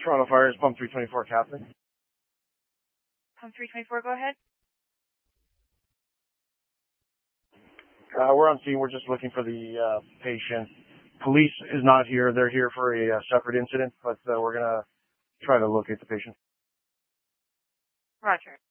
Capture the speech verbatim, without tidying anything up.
Toronto Fire is Pump three twenty-four, Captain. Pump three twenty-four, go ahead. Uh, we're on scene. We're just looking for the uh, patient. Police is not here. They're here for a uh, separate incident, but uh, we're going to try to locate the patient. Roger.